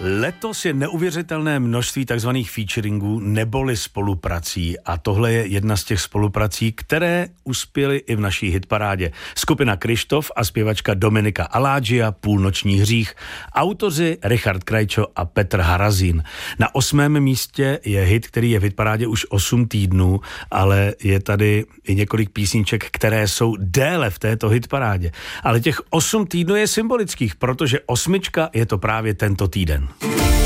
Letos je neuvěřitelné množství takzvaných featuringů neboli spoluprací a tohle je jedna z těch spoluprací, které uspěly i v naší hitparádě. Skupina Kryštof a zpěvačka Dominika Aládžia, Půlnoční hřích, autoři Richard Krajčo a Petr Harazín. Na 8. místě je hit, který je v hitparádě už 8 týdnů, ale je tady i několik písniček, které jsou déle v této hitparádě. Ale těch 8 týdnů je symbolických, protože 8 je to právě tento týden.